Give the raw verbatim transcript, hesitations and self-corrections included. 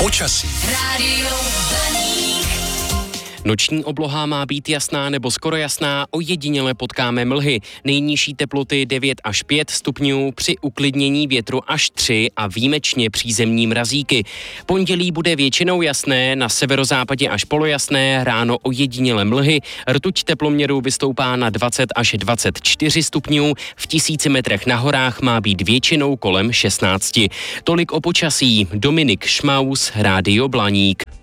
Počasí. Rádio Blaník. Noční obloha má být jasná nebo skoro jasná, ojediněle potkáme mlhy. Nejnižší teploty devět až pět stupňů, při uklidnění větru až tři a výjimečně přízemní mrazíky. Pondělí bude většinou jasné, na severozápadě až polojasné, ráno ojediněle mlhy. Rtuť teploměru vystoupá na dvacet až dvacet čtyři stupňů, v tisíci metrech na horách má být většinou kolem šestnácti. Tolik o počasí. Dominik Šmaus, Rádio Blaník.